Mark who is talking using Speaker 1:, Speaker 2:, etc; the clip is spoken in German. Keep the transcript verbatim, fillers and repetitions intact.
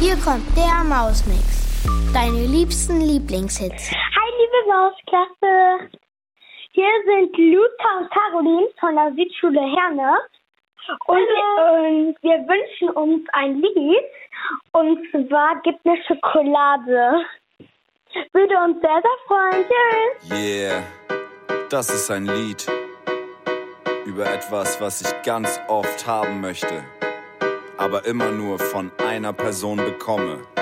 Speaker 1: Hier kommt der Mausmix. Deine liebsten Lieblingshits.
Speaker 2: Hi, liebe Mausklasse. Hier sind Luca und Caroline von der Südschule Herne. Und äh, wir wünschen uns ein Lied. Und zwar gibt eine Schokolade. Würde uns sehr, sehr freuen. Tschüss.
Speaker 3: Yeah, das ist ein Lied über etwas, was ich ganz oft haben möchte, aber immer nur von einer Person bekomme.